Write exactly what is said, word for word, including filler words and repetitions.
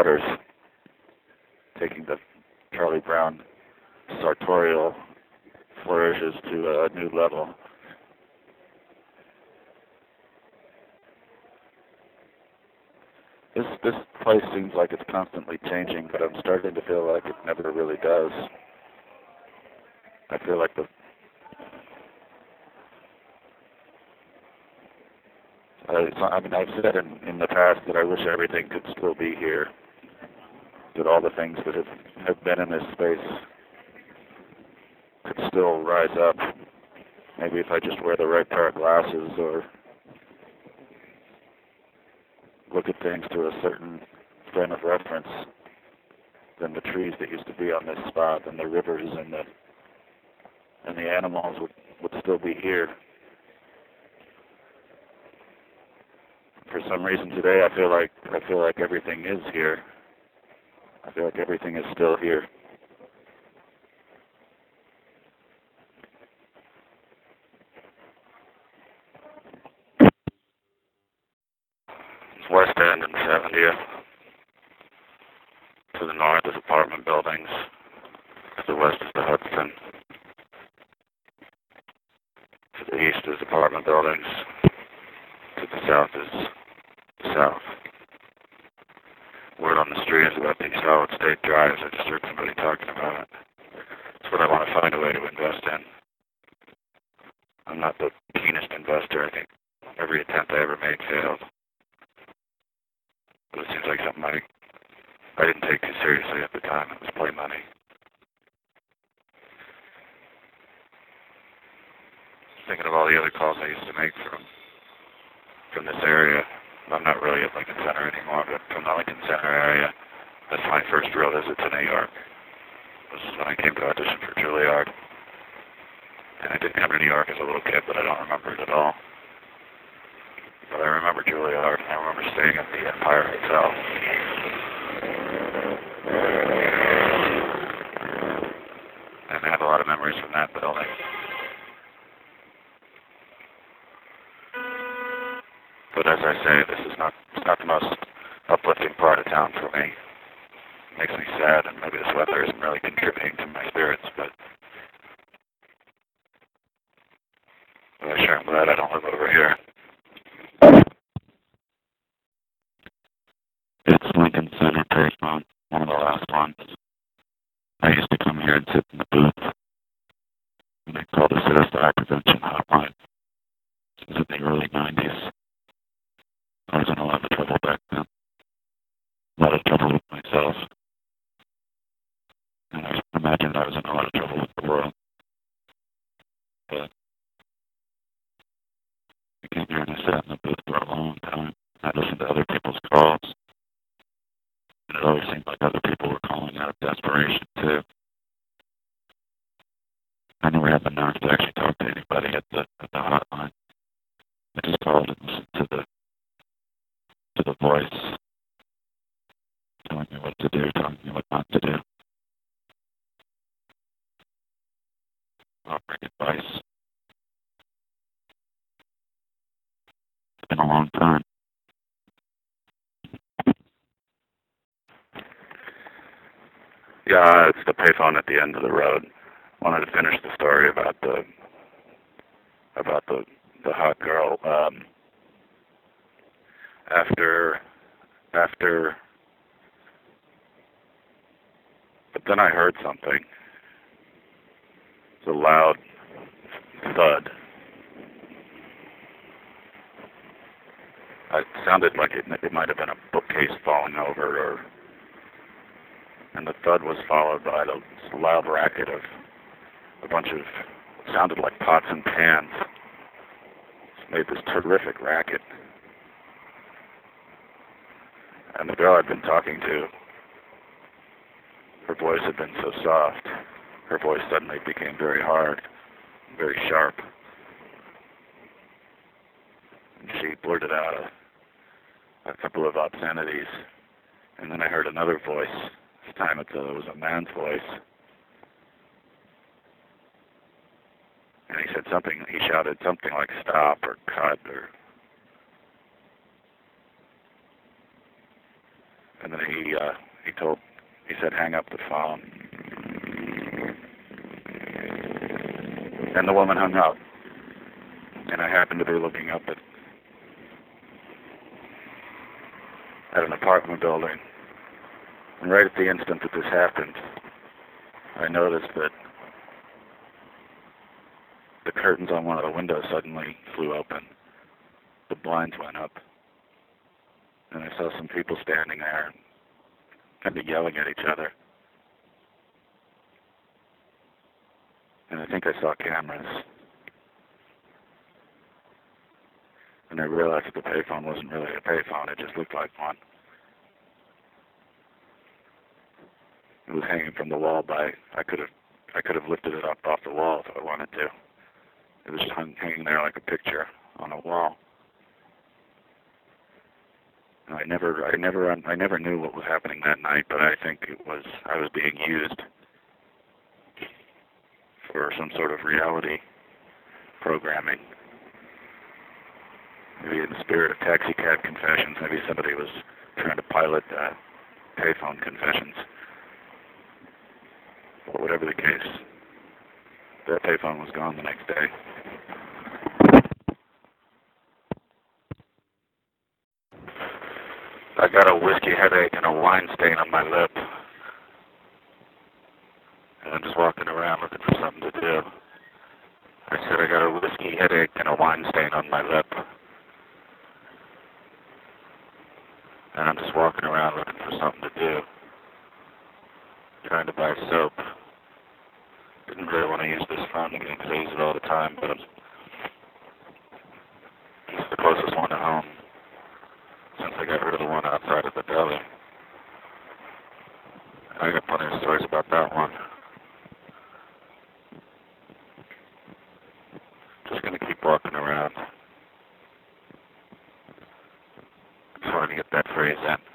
letters, taking the Charlie Brown sartorial flourishes to a new level. This this place seems like it's constantly changing, but I'm starting to feel like it never really does. I feel like the I, I mean I've said in, in the past that I wish everything could still be here, that all the things that have, have been in this space could still rise up. Maybe if I just wear the right pair of glasses or look at things through a certain frame of reference, then the trees that used to be on this spot and the rivers and the and the animals would, would still be here. For some reason today I feel like I feel like everything is here. I feel like everything is still here. It's West End and seventieth. To the north is apartment buildings. To the west is the Hudson. To the east is apartment buildings. To the south is the south. Word on the street is about these solid state drives. I just heard somebody talking about it. It's what I want to find a way to invest in. I'm not the keenest investor. I think every attempt I ever made failed. But it seems like something I, I didn't take too seriously at the time. It was play money. Thinking of all the other calls I used to make from from this area. I'm not really at Lincoln Center anymore, but from the Lincoln Center area, that's my first real visit to New York. This is when I came to audition for Juilliard. And I didn't come to New York as a little kid, but I don't remember it at all. But I remember Juilliard, and I remember staying at the Empire Hotel. And I have a lot of memories from that building. But as I say, this is not, it's not the most uplifting part of town for me. It makes me sad, and maybe this weather isn't really contributing to my spirits, but, but I sure am glad I don't live over here. It's Lincoln Center pavement, one of the last ones. I used to come here and sit in the booth, and they called the suicide prevention hotline. This was in the early nineties. I was in a lot of trouble back then. A lot of trouble with myself. And I imagined I was in a lot of trouble with the world. But I came here and I sat in the booth for a long time. I listened to other people's calls. And it always seemed like other people were calling out of desperation, too. I never had the nerve to actually talk to anybody at the, at the hotline. I just called and listened to the to the voice, telling me what to do, telling me what not to do, offering advice. It's been a long time. Yeah, it's the payphone at the end of the road. Wanted to finish the story about the about the the hot girl. Um, after after, but then I heard something. It's a loud thud. It sounded like it, it might have been a bookcase falling over, or and the thud was followed by the loud racket of a bunch of, it sounded like pots and pans. It made this terrific racket. And the girl I'd been talking to, her voice had been so soft. Her voice suddenly became very hard, very sharp. And she blurted out a, a couple of obscenities. And then I heard another voice. This time it was a man's voice. And he said something, he shouted something like stop or cut or... And then he uh, he told, he said, hang up the phone. And the woman hung up. And I happened to be looking up at, at an apartment building. And right at the instant that this happened, I noticed that the curtains on one of the windows suddenly flew open. The blinds went up. And I saw some people standing there, kind of yelling at each other. And I think I saw cameras. And I realized that the payphone wasn't really a payphone, it just looked like one. It was hanging from the wall by, I could have I could have lifted it up off the wall if I wanted to. It was just hung, hanging there like a picture on a wall. And I never I never I never knew what was happening that night, but I think it was I was being used for some sort of reality programming. Maybe in the spirit of Taxi Cab Confessions, maybe somebody was trying to pilot uh, payphone confessions. But whatever the case, that payphone was gone the next day. I got a whiskey headache and a wine stain on my lip. And I'm just walking around looking for something to do. I said I got a whiskey headache and a wine stain on my lip. And I'm just walking around looking for something to do. Trying to buy soap. Didn't really want to use this phone again because I use it all the time, but it's the closest one to home since I got rid of the one outside of the deli. I got plenty of stories about that one. Just going to keep walking around. Just wanted to get that phrase in.